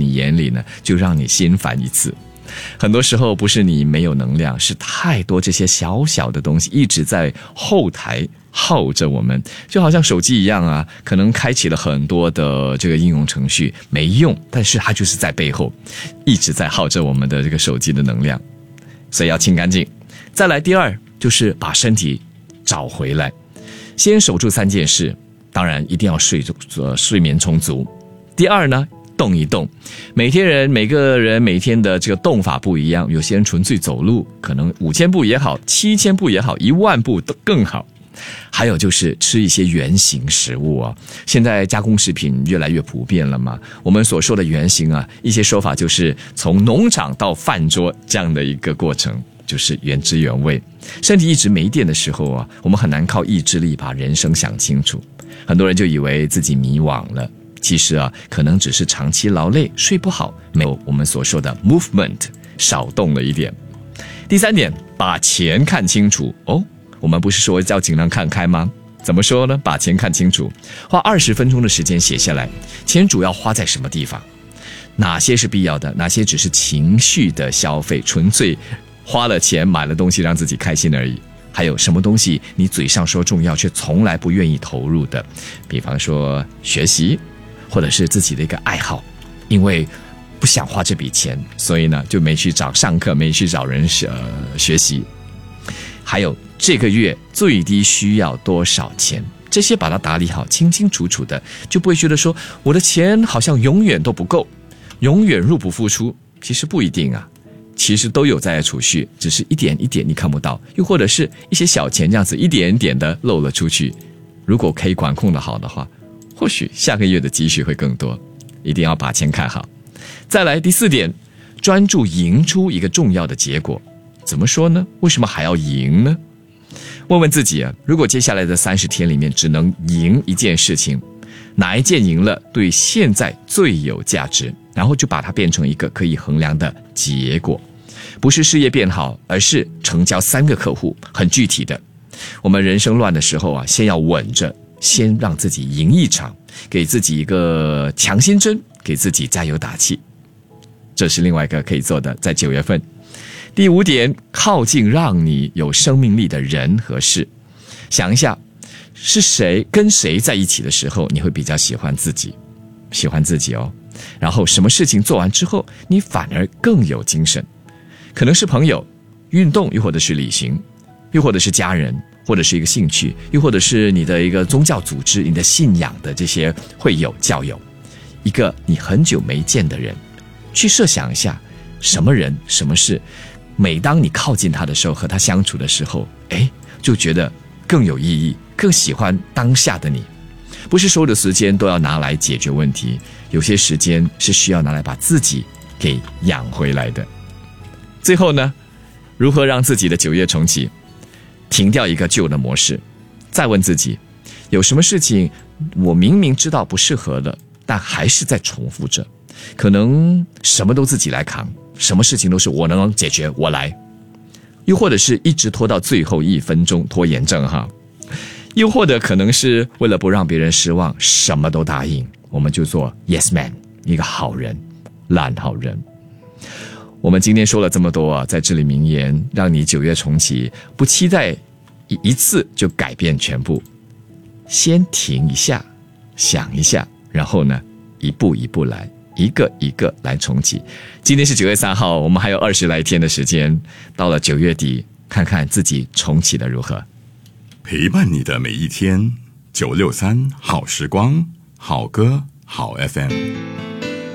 你眼里呢，就让你心烦一次。很多时候不是你没有能量，是太多这些小小的东西一直在后台耗着我们，就好像手机一样啊，可能开启了很多的这个应用程序没用，但是它就是在背后一直在耗着我们的这个手机的能量，所以要清干净。再来第二就是把身体找回来，先守住3件事，当然一定要睡眠充足。第二呢，动一动，每个人每天的这个动法不一样，有些人纯粹走路，可能5000步也好，7000步也好，10000步都更好。还有就是吃一些原型食物啊，现在加工食品越来越普遍了嘛，我们所说的原型啊，一些说法就是从农场到饭桌这样的一个过程，就是原汁原味。身体一直没电的时候啊，我们很难靠意志力把人生想清楚，很多人就以为自己迷惘了，其实啊，可能只是长期劳累，睡不好，没有我们所说的 movement， 少动了一点。第3点，把钱看清楚哦。我们不是说要尽量看开吗？怎么说呢？把钱看清楚，花20分钟的时间写下来，钱主要花在什么地方？哪些是必要的？哪些只是情绪的消费，纯粹花了钱买了东西让自己开心而已？还有什么东西你嘴上说重要却从来不愿意投入的？比方说学习，或者是自己的一个爱好，因为不想花这笔钱，所以呢就没去找上课，没去找人学习。还有这个月最低需要多少钱，这些把它打理好，清清楚楚的，就不会觉得说我的钱好像永远都不够，永远入不敷出。其实不一定啊，其实都有在储蓄，只是一点一点你看不到，又或者是一些小钱这样子一点一点的漏了出去。如果可以管控的好的话，或许下个月的积蓄会更多。一定要把钱看好。再来第4点，专注赢出一个重要的结果。怎么说呢？为什么还要赢呢？问问自己啊，如果接下来的30天里面只能赢一件事情，哪一件赢了对现在最有价值，然后就把它变成一个可以衡量的结果。不是事业变好，而是成交3个客户，很具体的。我们人生乱的时候啊，先要稳着，先让自己赢一场，给自己一个强心针，给自己加油打气。这是另外一个可以做的，在9月份。第5点，靠近让你有生命力的人和事。想一下，是谁跟谁在一起的时候，你会比较喜欢自己哦。然后什么事情做完之后，你反而更有精神。可能是朋友、运动，又或者是旅行，又或者是家人，或者是一个兴趣，又或者是你的一个宗教组织，你的信仰的这些会友、教友，一个你很久没见的人，去设想一下，什么人、什么事，每当你靠近他的时候，和他相处的时候，就觉得更有意义，更喜欢当下的你。不是所有的时间都要拿来解决问题，有些时间是需要拿来把自己给养回来的。最后呢，如何让自己的9月重启？停掉一个旧的模式，再问自己，有什么事情我明明知道不适合了，但还是在重复着？可能什么都自己来扛，什么事情都是我能解决，我来。又或者是一直拖到最后1分钟，拖延症哈。又或者可能是为了不让别人失望，什么都答应，我们就做 yes man， 一个好人，烂好人。我们今天说了这么多啊，在这里名言，让你9月重启，不期待一次就改变全部，先停一下，想一下，然后呢，一步一步来，一个一个来重启。今天是9月3号，我们还有20来天的时间，到了9月底，看看自己重启的如何。 陪伴你的每一天，963好时光，好歌好 FM。